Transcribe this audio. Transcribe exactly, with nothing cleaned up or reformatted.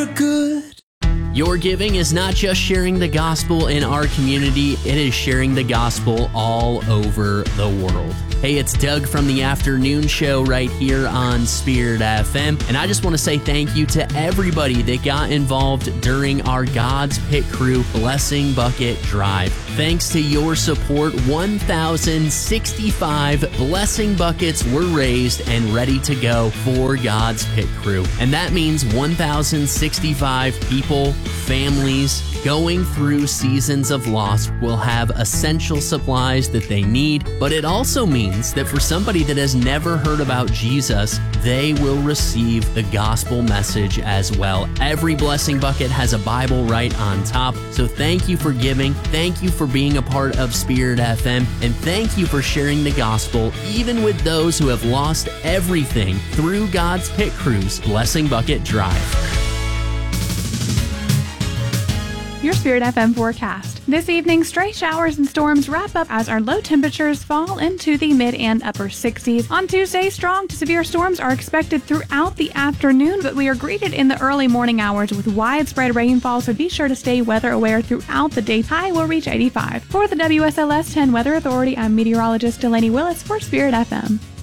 you're good. Your giving is not just sharing the gospel in our community, it is sharing the gospel all over the world. Hey, it's Doug from the afternoon show right here on Spirit F M, and I just want to say thank you to everybody that got involved during our God's Pit Crew Blessing Bucket Drive. Thanks to your support, one thousand sixty-five blessing buckets were raised and ready to go for God's Pit Crew. And that means one thousand sixty-five people, families, going through seasons of loss will have essential supplies that they need, but it also means that for somebody that has never heard about Jesus, they will receive the gospel message as well. Every blessing bucket has a Bible right on top, so thank you for giving, thank you for being a part of Spirit F M, and thank you for sharing the gospel even with those who have lost everything through God's Pit Crew's Blessing Bucket Drive. Your Spirit F M forecast. This evening, stray showers and storms wrap up as our low temperatures fall into the mid and upper sixties. On Tuesday, strong to severe storms are expected throughout the afternoon, but we are greeted in the early morning hours with widespread rainfall, so be sure to stay weather aware throughout the day. High will reach eighty-five. For the W S L S ten Weather Authority, I'm meteorologist Delaney Willis for Spirit F M.